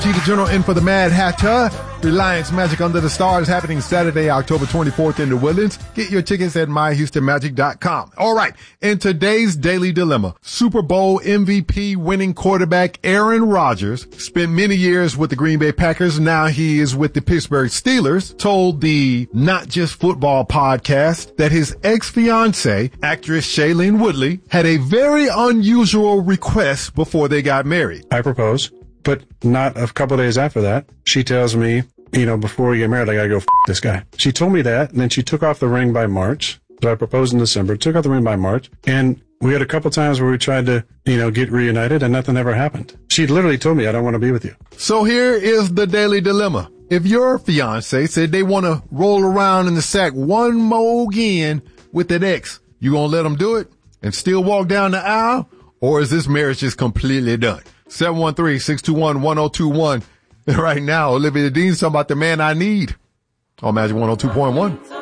The Journal in for the Mad Hatter. Reliance Magic Under the Stars happening Saturday, October 24th in New Orleans. Get your tickets at myhoustonmagic.com. All right. In today's Daily Dilemma, Super Bowl MVP winning quarterback Aaron Rodgers spent many years with the Green Bay Packers. Now he is with the Pittsburgh Steelers. Told the Not Just Football podcast that his ex-fiancée, actress Shailene Woodley, had a very unusual request before they got married. I propose. But not a couple of days after that, she tells me, before we get married, I gotta go this guy. She told me that, and then she took off the ring by March. So I proposed in December, took off the ring by March, and we had a couple times where we tried to, get reunited, and nothing ever happened. She literally told me, I don't want to be with you. So here is the Daily Dilemma. If your fiance said they want to roll around in the sack one more again with an ex, you gonna let them do it and still walk down the aisle? Or is this marriage just completely done? 713-621-1021. And right now, Olivia Dean's talking about the man I need on Magic 102.1.